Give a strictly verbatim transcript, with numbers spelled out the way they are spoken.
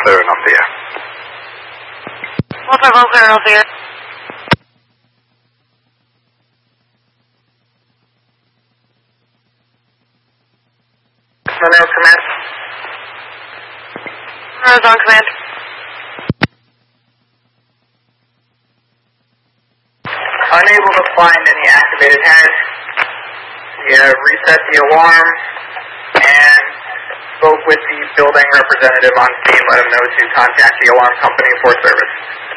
clear and off the air. one five one, clear and off the air. Monroe Command. Monroe's on command. Unable to find any activated heads. We have reset the alarm and spoke with the building representative on scene, let him know to contact the alarm company for service.